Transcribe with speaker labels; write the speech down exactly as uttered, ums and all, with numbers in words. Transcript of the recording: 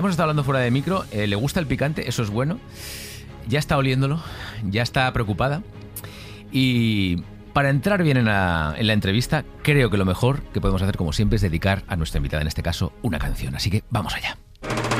Speaker 1: Hemos estado hablando fuera de micro, eh, le gusta el picante, eso es bueno. Ya está oliéndolo, ya está preocupada. Y para entrar bien en la, en la entrevista, creo que lo mejor que podemos hacer, como siempre, es dedicar a nuestra invitada, en este caso, una canción. Así que vamos allá.